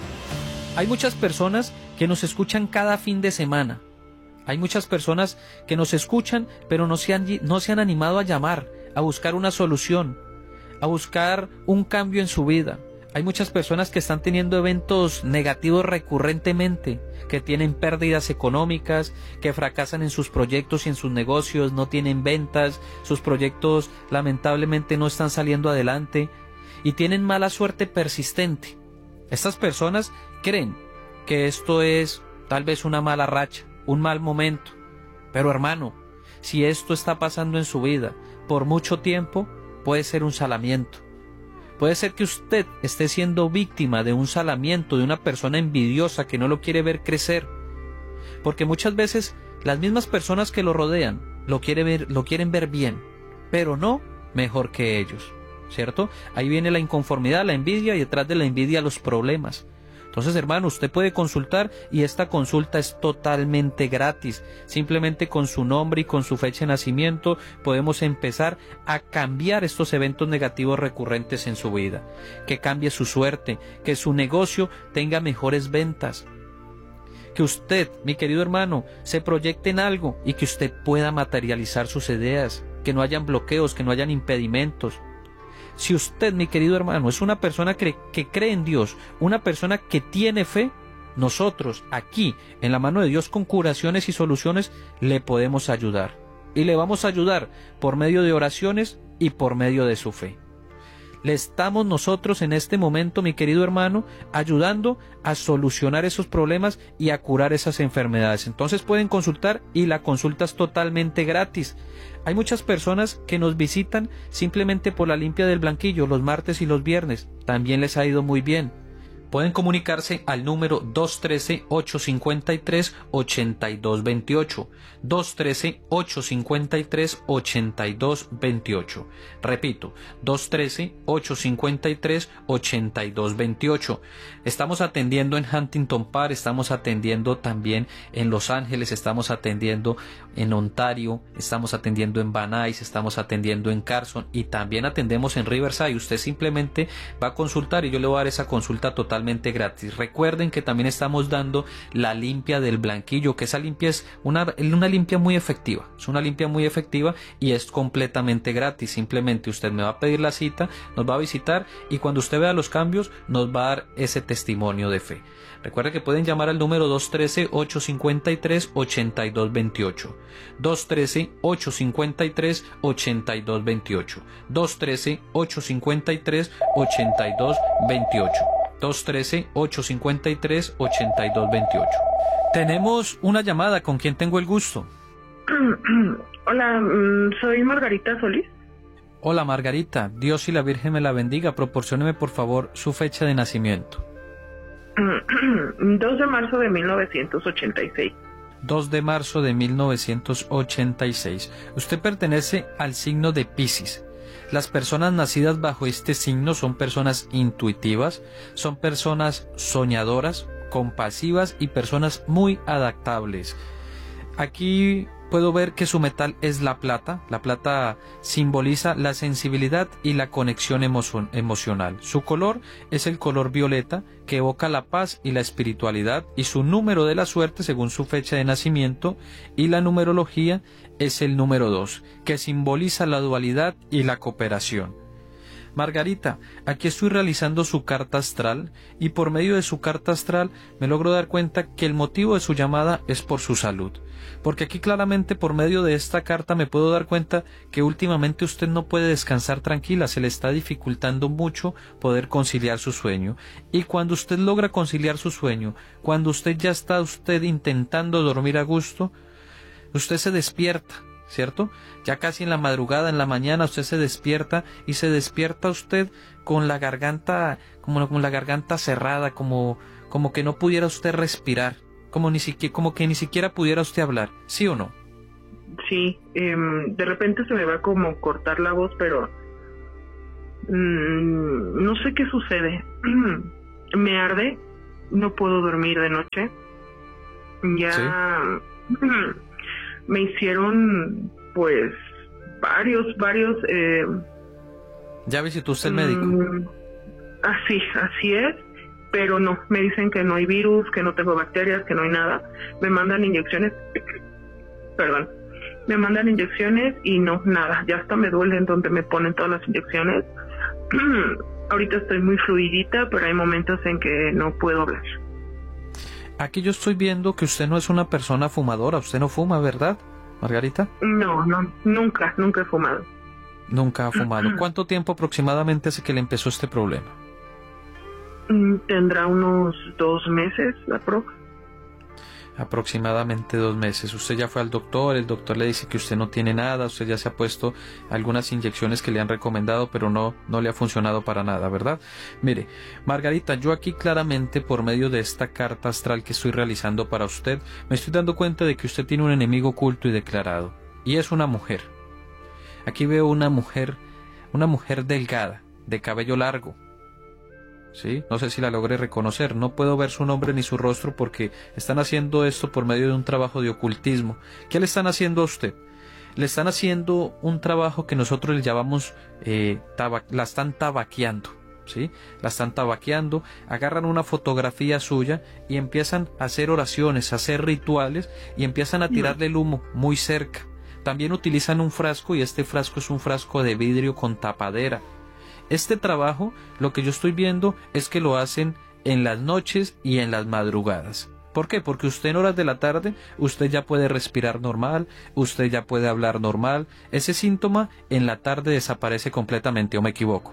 Hay muchas personas que nos escuchan cada fin de semana. Hay muchas personas que nos escuchan, pero no se han animado a llamar, a buscar una solución, a buscar un cambio en su vida. Hay muchas personas que están teniendo eventos negativos recurrentemente, que tienen pérdidas económicas, que fracasan en sus proyectos y en sus negocios, no tienen ventas, sus proyectos lamentablemente no están saliendo adelante y tienen mala suerte persistente. Estas personas creen que esto es tal vez una mala racha, un mal momento. Pero hermano, si esto está pasando en su vida por mucho tiempo, puede ser un salamiento. Puede ser que usted esté siendo víctima de un salamiento, de una persona envidiosa que no lo quiere ver crecer. Porque muchas veces las mismas personas que lo rodean lo quieren ver bien, pero no mejor que ellos, ¿cierto? Ahí viene la inconformidad, la envidia y detrás de la envidia los problemas. Entonces, hermano, usted puede consultar y esta consulta es totalmente gratis. Simplemente con su nombre y con su fecha de nacimiento podemos empezar a cambiar estos eventos negativos recurrentes en su vida. Que cambie su suerte, que su negocio tenga mejores ventas. Que usted, mi querido hermano, se proyecte en algo y que usted pueda materializar sus ideas. Que no hayan bloqueos, que no hayan impedimentos. Si usted, mi querido hermano, es una persona que cree en Dios, una persona que tiene fe, nosotros aquí, en la mano de Dios, con curaciones y soluciones, le podemos ayudar. Y le vamos a ayudar por medio de oraciones y por medio de su fe. Le estamos nosotros en este momento, mi querido hermano, ayudando a solucionar esos problemas y a curar esas enfermedades. Entonces pueden consultar y la consulta es totalmente gratis. Hay muchas personas que nos visitan simplemente por la limpia del blanquillo los martes y los viernes. También les ha ido muy bien. Pueden comunicarse al número 213-853-8228. 213-853-8228. Repito, 213-853-8228. Estamos atendiendo en Huntington Park, estamos atendiendo también en Los Ángeles, estamos atendiendo en Ontario, estamos atendiendo en Van Nuys, estamos atendiendo en Carson y también atendemos en Riverside. Usted simplemente va a consultar y yo le voy a dar esa consulta totalmente gratis. Recuerden que también estamos dando la limpia del blanquillo, que esa limpia es una limpia muy efectiva, es una limpia muy efectiva y es completamente gratis. Simplemente usted me va a pedir la cita, nos va a visitar y cuando usted vea los cambios nos va a dar ese testimonio de fe. Recuerden que pueden llamar al número 213-853-8228. 213-853-8228. 213-853-8228. 213-853-8228. Tenemos una llamada. ¿Con quién tengo el gusto? Hola, soy Margarita Solís. Hola Margarita, Dios y la Virgen me la bendiga. Proporcióneme por favor su fecha de nacimiento. 2 de marzo de 1986. 2 de marzo de 1986. Usted pertenece al signo de Piscis. Las personas nacidas bajo este signo son personas intuitivas, son personas soñadoras, compasivas y personas muy adaptables. Aquí puedo ver que su metal es la plata. La plata simboliza la sensibilidad y la conexión emocional. Su color es el color violeta, que evoca la paz y la espiritualidad, y su número de la suerte según su fecha de nacimiento y la numerología es el número 2, que simboliza la dualidad y la cooperación. Margarita, aquí estoy realizando su carta astral y por medio de su carta astral me logro dar cuenta que el motivo de su llamada es por su salud. Porque aquí claramente por medio de esta carta me puedo dar cuenta que últimamente usted no puede descansar tranquila, se le está dificultando mucho poder conciliar su sueño. Y cuando usted logra conciliar su sueño, cuando usted ya está intentando dormir a gusto, usted se despierta ¿cierto? Ya casi en la madrugada, en la mañana, usted se despierta y se despierta usted con la garganta, como con la garganta cerrada, como que no pudiera usted respirar, como que ni siquiera pudiera usted hablar, ¿sí o no? Sí, de repente se me va como cortar la voz, pero no sé qué sucede. Me arde, no puedo dormir de noche. Ya ¿sí? Me hicieron pues varios ¿ya visitó usted el médico? Así es, pero no, me dicen que no hay virus, que no tengo bacterias, que no hay nada. Me mandan inyecciones y no, nada, ya hasta me duele en donde me ponen todas las inyecciones. Ahorita estoy muy fluidita, pero hay momentos en que no puedo hablar. Aquí yo estoy viendo que usted no es una persona fumadora, usted no fuma, ¿verdad, Margarita? No, nunca he fumado. Nunca ha fumado. ¿Cuánto tiempo aproximadamente hace que le empezó este problema? Tendrá unos 2 meses, aproximadamente 2 meses. Usted ya fue al doctor, el doctor le dice que usted no tiene nada, usted ya se ha puesto algunas inyecciones que le han recomendado, pero no le ha funcionado para nada, ¿verdad? Mire, Margarita, yo aquí claramente por medio de esta carta astral que estoy realizando para usted, me estoy dando cuenta de que usted tiene un enemigo oculto y declarado, y es una mujer. Aquí veo una mujer delgada, de cabello largo. ¿Sí? No sé si la logré reconocer, no puedo ver su nombre ni su rostro porque están haciendo esto por medio de un trabajo de ocultismo. ¿Qué le están haciendo a usted? Le están haciendo un trabajo que nosotros le llamamos, la están tabaqueando, ¿sí? La están tabaqueando, agarran una fotografía suya y empiezan a hacer oraciones, a hacer rituales y empiezan a tirarle el humo muy cerca. También utilizan un frasco y este frasco es un frasco de vidrio con tapadera. Este trabajo, lo que yo estoy viendo es que lo hacen en las noches y en las madrugadas. ¿Por qué? Porque usted en horas de la tarde, usted ya puede respirar normal, usted ya puede hablar normal. Ese síntoma en la tarde desaparece completamente, ¿o me equivoco?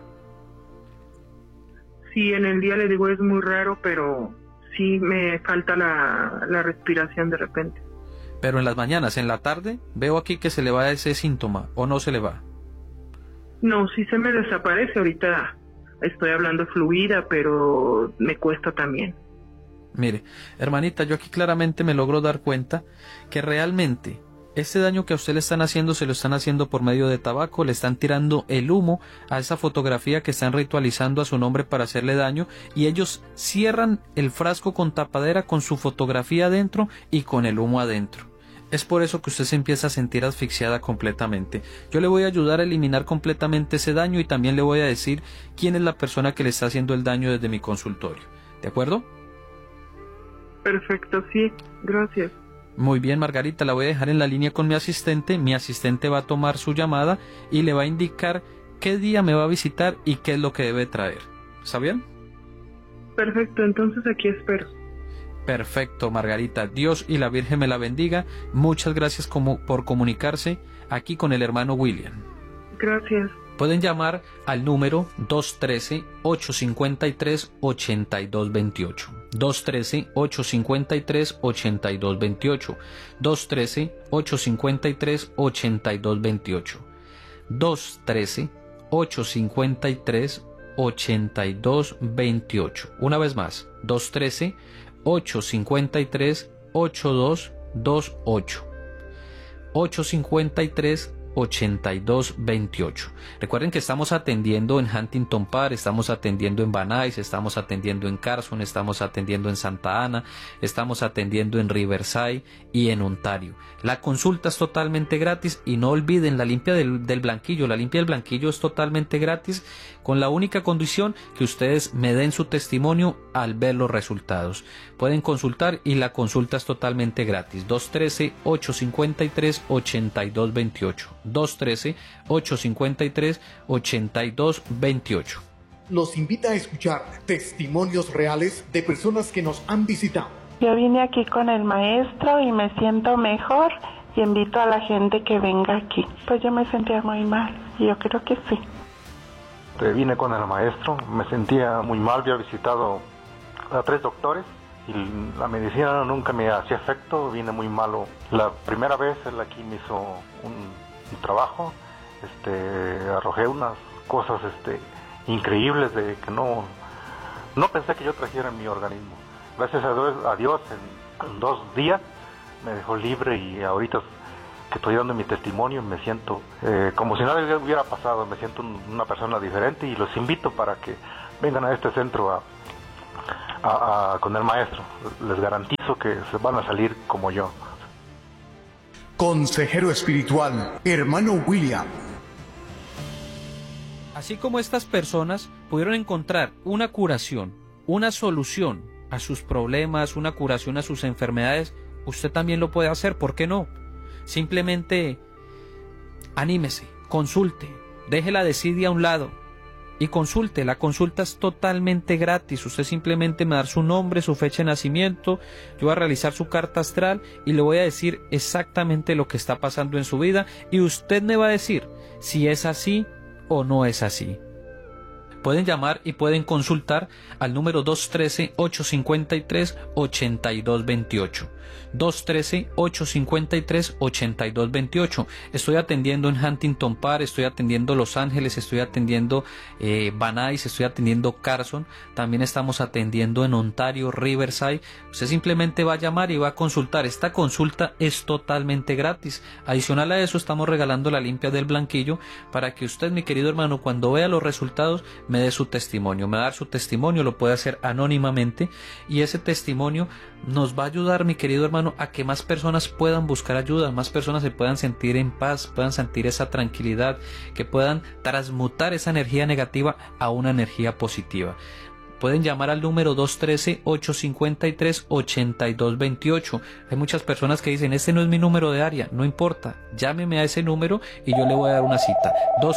Sí, en el día le digo es muy raro, pero sí me falta la respiración de repente. Pero en las mañanas, en la tarde, veo aquí que se le va ese síntoma, ¿o no se le va? No, sí se me desaparece. Ahorita estoy hablando fluida, pero me cuesta también. Mire, hermanita, yo aquí claramente me logro dar cuenta que realmente este daño que a usted le están haciendo se lo están haciendo por medio de tabaco, le están tirando el humo a esa fotografía que están ritualizando a su nombre para hacerle daño y ellos cierran el frasco con tapadera con su fotografía adentro y con el humo adentro. Es por eso que usted se empieza a sentir asfixiada completamente. Yo le voy a ayudar a eliminar completamente ese daño y también le voy a decir quién es la persona que le está haciendo el daño desde mi consultorio. ¿De acuerdo? Perfecto, sí. Gracias. Muy bien, Margarita, la voy a dejar en la línea con mi asistente. Mi asistente va a tomar su llamada y le va a indicar qué día me va a visitar y qué es lo que debe traer. ¿Está bien? Perfecto, entonces aquí espero. Perfecto, Margarita. Dios y la Virgen me la bendiga. Muchas gracias por comunicarse aquí con el hermano William. Gracias. Pueden llamar al número 213-853-8228. 213-853-8228. 213-853-8228. 213-853-8228. Una vez más, 213-853-8228. 853-8228. Recuerden que estamos atendiendo en Huntington Park, estamos atendiendo en Van Nuys, estamos atendiendo en Carson, estamos atendiendo en Santa Ana, estamos atendiendo en Riverside y en Ontario. La consulta es totalmente gratis y no olviden la limpia del blanquillo. La limpia del blanquillo es totalmente gratis con la única condición que ustedes me den su testimonio al ver los resultados. Pueden consultar y la consulta es totalmente gratis. 213-853-8228. 213-853-8228. Los invita a escuchar testimonios reales de personas que nos han visitado. Yo vine aquí con el maestro y me siento mejor y invito a la gente que venga aquí. Pues yo me sentía muy mal y yo creo que sí. Vine con el maestro, me sentía muy mal, había visitado a 3 doctores y la medicina nunca me hacía efecto, vine muy malo. La primera vez él aquí me hizo un trabajo, arrojé unas cosas increíbles de que no pensé que yo trajera en mi organismo. Gracias a Dios en 2 días me dejó libre, y ahorita que estoy dando mi testimonio me siento como si nada hubiera pasado, me siento una persona diferente, y los invito para que vengan a este centro con el maestro. Les garantizo que se van a salir como yo. Consejero espiritual, hermano William. Así como estas personas pudieron encontrar una curación, una solución a sus problemas, una curación a sus enfermedades, usted también lo puede hacer, ¿por qué no? Simplemente anímese, consulte, deje la desidia a un lado y consulte. La consulta es totalmente gratis. Usted simplemente me da su nombre, su fecha de nacimiento, yo voy a realizar su carta astral y le voy a decir exactamente lo que está pasando en su vida, y usted me va a decir si es así o no es así. Pueden llamar y pueden consultar al número 213-853-8228. 213-853-8228. Estoy atendiendo en Huntington Park, estoy atendiendo Los Ángeles, estoy atendiendo Van Nuys, estoy atendiendo Carson, también estamos atendiendo en Ontario, Riverside. Usted simplemente va a llamar y va a consultar. Esta consulta es totalmente gratis. Adicional a eso, estamos regalando la limpia del blanquillo para que usted, mi querido hermano, cuando vea los resultados, me dé su testimonio. Me va a dar su testimonio, lo puede hacer anónimamente, y ese testimonio nos va a ayudar, mi querido hermano, a que más personas puedan buscar ayuda, más personas se puedan sentir en paz, puedan sentir esa tranquilidad, que puedan transmutar esa energía negativa a una energía positiva. Pueden llamar al número 213-853-8228. Hay muchas personas que dicen, este no es mi número de área. No importa, llámeme a ese número y yo le voy a dar una cita.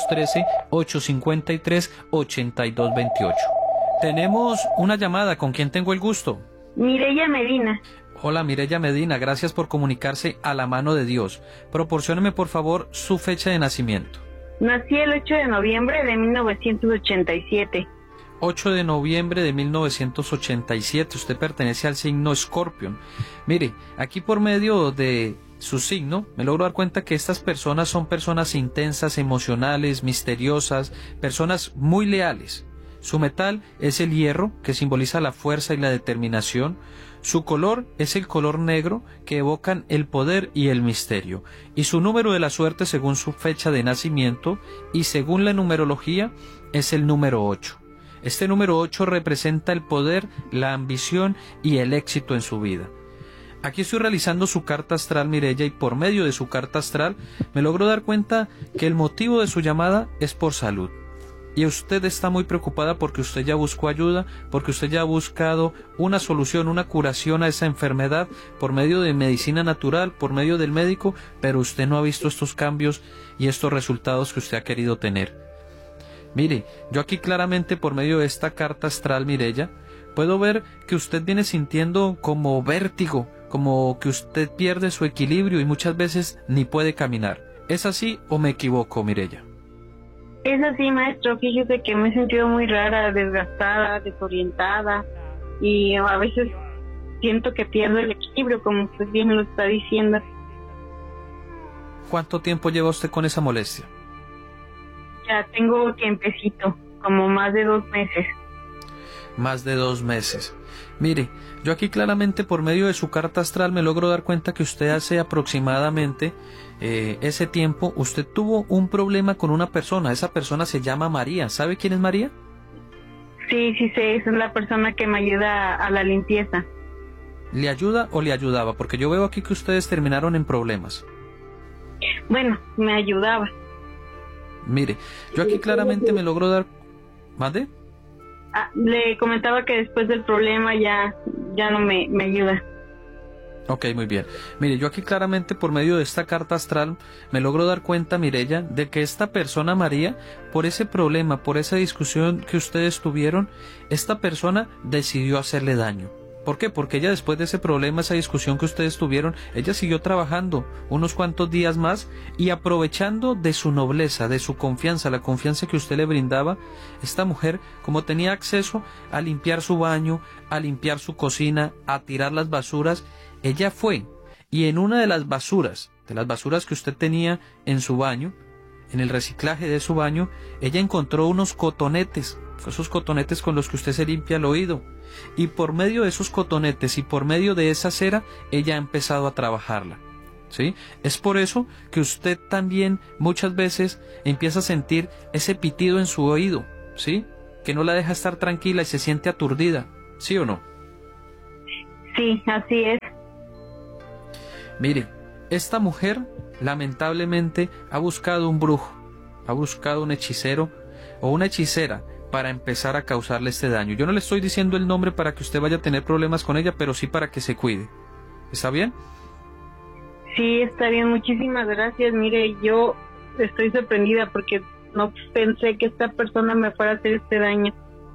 213-853-8228. Tenemos una llamada. ¿Con quién tengo el gusto? Mireya Medina. Hola, Mireya Medina, gracias por comunicarse a la mano de Dios. Proporcióneme por favor su fecha de nacimiento. Nací el 8 de noviembre de 1987. 8 de noviembre de 1987, usted pertenece al signo Escorpión. Mire, aquí por medio de su signo me logro dar cuenta que estas personas son personas intensas, emocionales, misteriosas, personas muy leales. Su metal es el hierro, que simboliza la fuerza y la determinación. Su color es el color negro, que evocan el poder y el misterio. Y su número de la suerte, según su fecha de nacimiento y según la numerología, es el número 8. Este número 8 representa el poder, la ambición y el éxito en su vida. Aquí estoy realizando su carta astral, Mireya, y por medio de su carta astral me logro dar cuenta que el motivo de su llamada es por salud. Y usted está muy preocupada porque usted ya buscó ayuda, porque usted ya ha buscado una solución, una curación a esa enfermedad por medio de medicina natural, por medio del médico, pero usted no ha visto estos cambios y estos resultados que usted ha querido tener. Mire, yo aquí claramente por medio de esta carta astral, Mireya, puedo ver que usted viene sintiendo como vértigo, como que usted pierde su equilibrio y muchas veces ni puede caminar. ¿Es así o me equivoco, Mireya? Es así, maestro. Fíjese que me he sentido muy rara, desgastada, desorientada, y a veces siento que pierdo el equilibrio, como usted bien lo está diciendo. ¿Cuánto tiempo lleva usted con esa molestia? Ya tengo tiempecito, como más de 2 meses. Más de 2 meses. Mire, yo aquí claramente por medio de su carta astral me logro dar cuenta que usted hace aproximadamente ese tiempo, usted tuvo un problema con una persona. Esa persona se llama María. ¿Sabe quién es María? Sí, sé, esa es la persona que me ayuda a la limpieza. ¿Le ayuda o le ayudaba? Porque yo veo aquí que ustedes terminaron en problemas. Bueno, me ayudaba. Mire, yo aquí claramente me logro dar... ¿Mande? Le comentaba que después del problema ya no me ayuda. Ok, muy bien. Mire, yo aquí claramente por medio de esta carta astral me logro dar cuenta, Mireya, de que esta persona María, por ese problema, por esa discusión que ustedes tuvieron, esta persona decidió hacerle daño. ¿Por qué? Porque ella, después de ese problema, esa discusión que ustedes tuvieron, ella siguió trabajando unos cuantos días más y aprovechando de su nobleza, de su confianza, la confianza que usted le brindaba, esta mujer, como tenía acceso a limpiar su baño, a limpiar su cocina, a tirar las basuras, ella fue y en una de las basuras que usted tenía en su baño, en el reciclaje de su baño, ella encontró unos cotonetes, esos cotonetes con los que usted se limpia el oído. Y por medio de esos cotonetes y por medio de esa cera, ella ha empezado a trabajarla, ¿sí? Es por eso que usted también muchas veces empieza a sentir ese pitido en su oído, ¿sí? Que no la deja estar tranquila y se siente aturdida, ¿sí o no? Sí, así es. Mire, esta mujer lamentablemente ha buscado un brujo, ha buscado un hechicero o una hechicera para empezar a causarle este daño. Yo no le estoy diciendo el nombre para que usted vaya a tener problemas con ella, pero sí para que se cuide. ¿Está bien? Sí, está bien, muchísimas gracias. Mire, yo estoy sorprendida porque no pensé que esta persona me fuera a hacer este daño.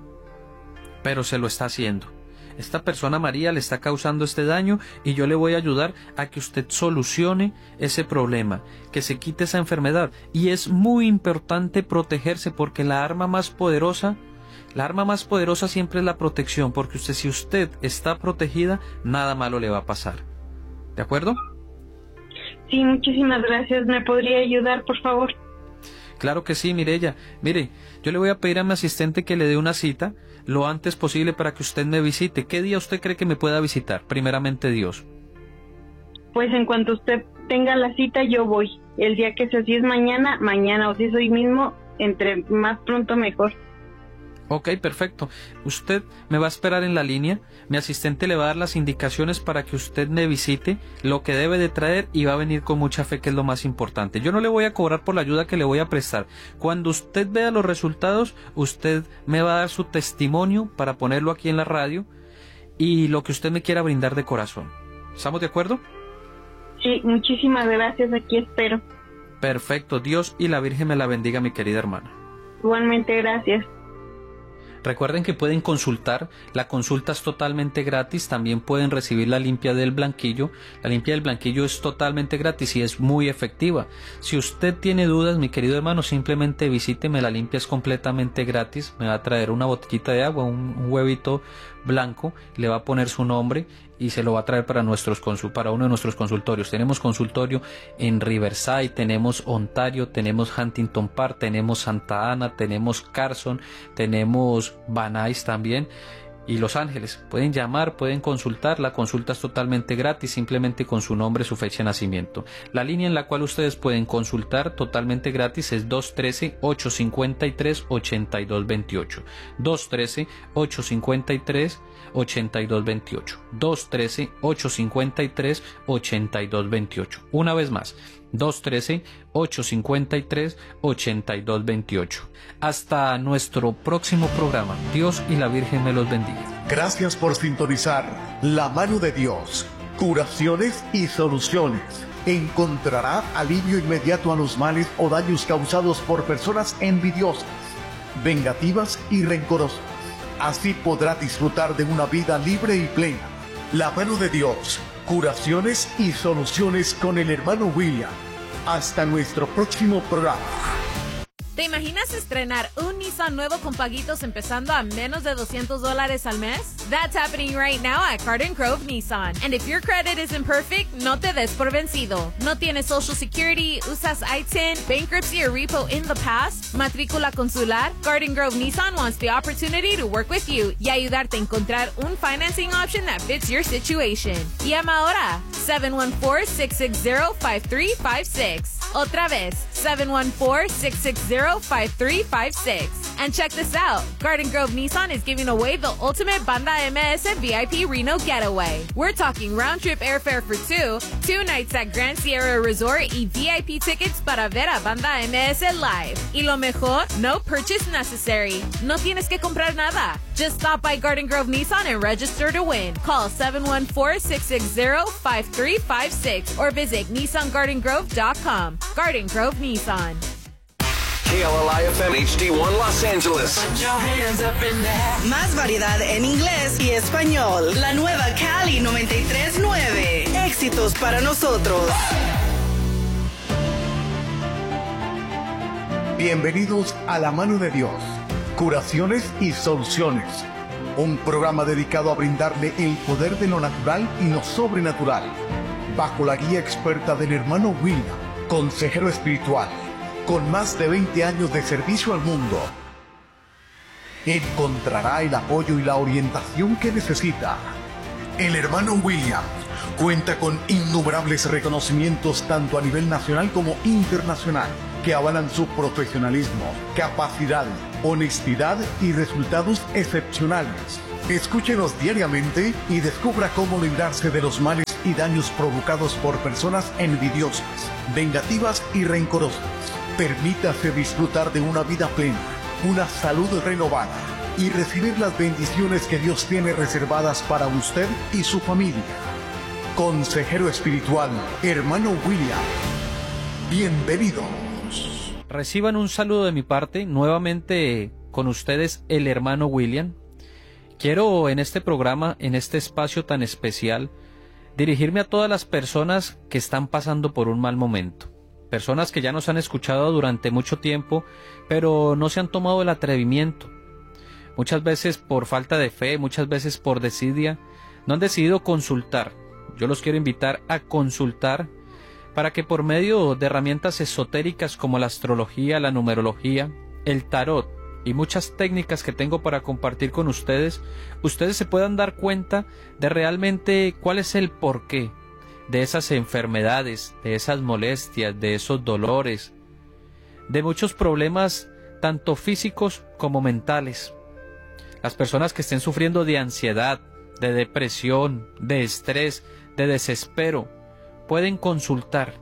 Pero se lo está haciendo. Esta persona, María, le está causando este daño y yo le voy a ayudar a que usted solucione ese problema, que se quite esa enfermedad. Y es muy importante protegerse porque la arma más poderosa siempre es la protección, porque si usted está protegida, nada malo le va a pasar. ¿De acuerdo? Sí, muchísimas gracias. ¿Me podría ayudar, por favor? Claro que sí, Mireya. Mire, yo le voy a pedir a mi asistente que le dé una cita lo antes posible para que usted me visite. ¿Qué día usted cree que me pueda visitar? Primeramente Dios. Pues en cuanto usted tenga la cita, yo voy. El día que sea, si es mañana, o si es hoy mismo, entre más pronto mejor. Ok, perfecto. Usted me va a esperar en la línea. Mi asistente le va a dar las indicaciones para que usted me visite, lo que debe de traer, y va a venir con mucha fe, que es lo más importante. Yo no le voy a cobrar por la ayuda que le voy a prestar. Cuando usted vea los resultados, usted me va a dar su testimonio para ponerlo aquí en la radio y lo que usted me quiera brindar de corazón. ¿Estamos de acuerdo? Sí, muchísimas gracias. Aquí espero. Perfecto. Dios y la Virgen me la bendiga, mi querida hermana. Igualmente, gracias. Recuerden que pueden consultar, la consulta es totalmente gratis, también pueden recibir la limpia del blanquillo. La limpia del blanquillo es totalmente gratis y es muy efectiva. Si usted tiene dudas, mi querido hermano, simplemente visíteme, la limpia es completamente gratis. Me va a traer una botellita de agua, un huevito blanco, le va a poner su nombre y se lo va a traer para uno de nuestros consultorios. Tenemos consultorio en Riverside, tenemos Ontario, tenemos Huntington Park, tenemos Santa Ana, tenemos Carson, tenemos Van Nuys también y Los Ángeles. Pueden llamar, pueden consultar, la consulta es totalmente gratis, simplemente con su nombre, su fecha de nacimiento. La línea en la cual ustedes pueden consultar totalmente gratis es 213-853-8228. 213-853-8228. 213-853-8228. Una vez más, 213-853-8228. Hasta nuestro próximo programa. Dios y la Virgen me los bendiga. Gracias por sintonizar La Mano de Dios. Curaciones y soluciones. Encontrará alivio inmediato a los males o daños causados por personas envidiosas, vengativas y rencorosas. Así podrá disfrutar de una vida libre y plena. La Mano de Dios. Curaciones y soluciones con el hermano William. Hasta nuestro próximo programa. ¿Te imaginas estrenar un Nissan nuevo con paguitos empezando a menos de $200 al mes? That's happening right now at Garden Grove Nissan. And if your credit isn't perfect, no te des por vencido. ¿No tienes Social Security, usas ITIN, bankruptcy or repo in the past, matrícula consular? Garden Grove Nissan wants the opportunity to work with you y ayudarte a encontrar un financing option that fits your situation. Llama ahora, 714-660-5356. Otra vez, 714-660-5356. And check this out. Garden Grove Nissan is giving away the ultimate Banda MS VIP Reno getaway. We're talking round-trip airfare for two nights at Grand Sierra Resort y VIP tickets para ver a Banda MS live. Y lo mejor, no purchase necessary. No tienes que comprar nada. Just stop by Garden Grove Nissan and register to win. Call 714-660-5356 or visit NissanGardenGrove.com. Garden Grove Nissan. KLLI FM HD1 Los Angeles. Más variedad en inglés y español. La nueva Cali 93.9. Éxitos para nosotros. Bienvenidos a La Mano de Dios, curaciones y soluciones. Un programa dedicado a brindarle el poder de lo natural y lo sobrenatural, bajo la guía experta del hermano William, consejero espiritual, con más de 20 años de servicio al mundo. Encontrará el apoyo y la orientación que necesita. El hermano William cuenta con innumerables reconocimientos tanto a nivel nacional como internacional, que avalan su profesionalismo, capacidad, honestidad y resultados excepcionales. Escúchenos diariamente y descubra cómo librarse de los males y daños provocados por personas envidiosas, vengativas y rencorosas. Permítase disfrutar de una vida plena, una salud renovada y recibir las bendiciones que Dios tiene reservadas para usted y su familia. Consejero espiritual, hermano William. Bienvenidos. Reciban un saludo de mi parte, nuevamente con ustedes el hermano William. Quiero en este programa, en este espacio tan especial, dirigirme a todas las personas que están pasando por un mal momento. Personas que ya nos han escuchado durante mucho tiempo, pero no se han tomado el atrevimiento. Muchas veces por falta de fe, muchas veces por desidia, no han decidido consultar. Yo los quiero invitar a consultar para que por medio de herramientas esotéricas como la astrología, la numerología, el tarot y muchas técnicas que tengo para compartir con ustedes, ustedes se puedan dar cuenta de realmente cuál es el porqué de esas enfermedades, de esas molestias, de esos dolores, de muchos problemas tanto físicos como mentales. Las personas que estén sufriendo de ansiedad, de depresión, de estrés, de desespero, pueden consultar.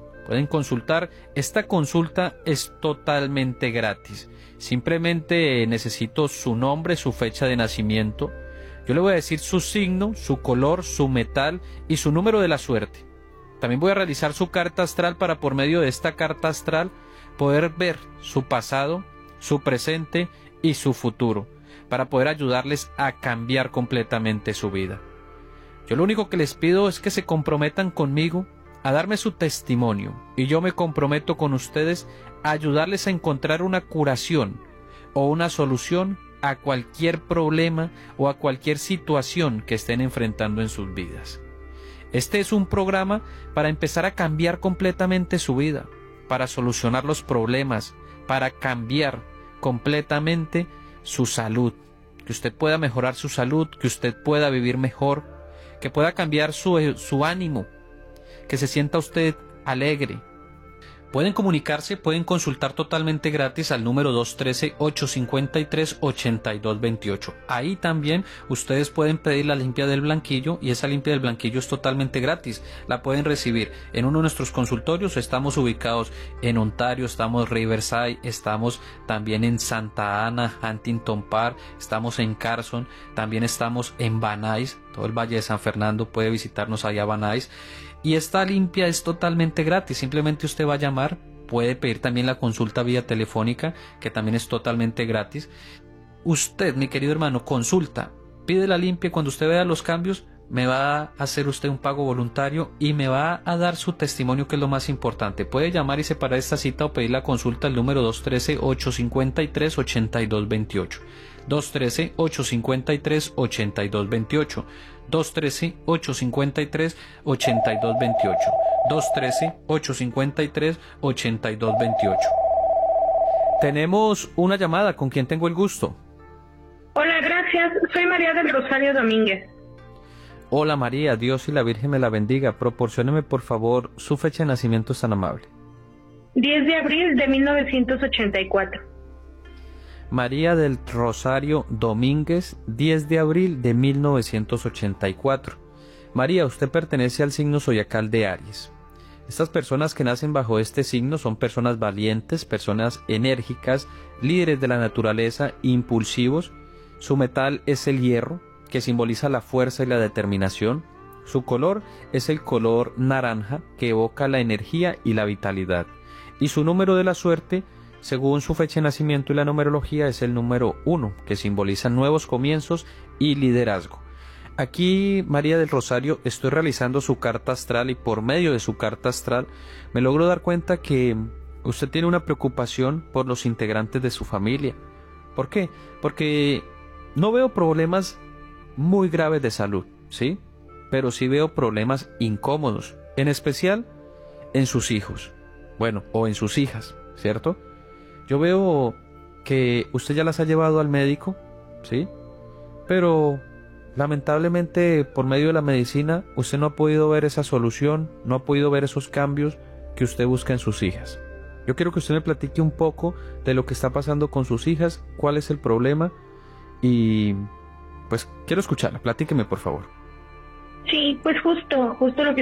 Esta consulta es totalmente gratis. Simplemente necesito su nombre, su fecha de nacimiento. Yo le voy a decir su signo, su color, su metal y su número de la suerte. También voy a realizar su carta astral para por medio de esta carta astral poder ver su pasado, su presente y su futuro, para poder ayudarles a cambiar completamente su vida. Yo lo único que les pido es que se comprometan conmigo a darme su testimonio, y yo me comprometo con ustedes a ayudarles a encontrar una curación o una solución a cualquier problema o a cualquier situación que estén enfrentando en sus vidas. Este es un programa para empezar a cambiar completamente su vida, para solucionar los problemas, para cambiar completamente su salud, que usted pueda mejorar su salud, que usted pueda vivir mejor, que pueda cambiar su ánimo, que se sienta usted alegre. Pueden comunicarse, pueden consultar totalmente gratis al número 213-853-8228. Ahí también ustedes pueden pedir la limpia del blanquillo, y esa limpia del blanquillo es totalmente gratis. La pueden recibir en uno de nuestros consultorios. Estamos ubicados en Ontario, estamos en Riverside, estamos también en Santa Ana, Huntington Park, estamos en Carson, también estamos en Van Nuys, todo el Valle de San Fernando puede visitarnos allá a Van Nuys. Y esta limpia es totalmente gratis, simplemente usted va a llamar, puede pedir también la consulta vía telefónica, que también es totalmente gratis. Usted, mi querido hermano, consulta, pide la limpia, cuando usted vea los cambios, me va a hacer usted un pago voluntario y me va a dar su testimonio, que es lo más importante. Puede llamar y separar esta cita o pedir la consulta al número 213-853-8228. 213-853-8228. 213-853-8228. 213-853-8228. Tenemos una llamada. ¿Con quién tengo el gusto? Hola, gracias. Soy María del Rosario Domínguez. Hola María, Dios y la Virgen me la bendiga. Proporcióneme por favor su fecha de nacimiento, es tan amable. 10 de abril de 1984. María del Rosario Domínguez, 10 de abril de 1984. María, usted pertenece al signo zodiacal de Aries. Estas personas que nacen bajo este signo son personas valientes, personas enérgicas, líderes de la naturaleza, impulsivos. Su metal es el hierro, que simboliza la fuerza y la determinación. Su color es el color naranja, que evoca la energía y la vitalidad. Y su número de la suerte según su fecha de nacimiento y la numerología, es el número 1, que simboliza nuevos comienzos y liderazgo. Aquí, María del Rosario, estoy realizando su carta astral y por medio de su carta astral me logro dar cuenta que usted tiene una preocupación por los integrantes de su familia. ¿Por qué? Porque no veo problemas muy graves de salud, ¿sí? Pero sí veo problemas incómodos, en especial en sus hijos, bueno, o en sus hijas, ¿cierto? Yo veo que usted ya las ha llevado al médico, ¿sí? Pero lamentablemente por medio de la medicina usted no ha podido ver esa solución, no ha podido ver esos cambios que usted busca en sus hijas. Yo quiero que usted me platique un poco de lo que está pasando con sus hijas, cuál es el problema y pues quiero escucharla, platíqueme por favor. Sí, pues justo lo que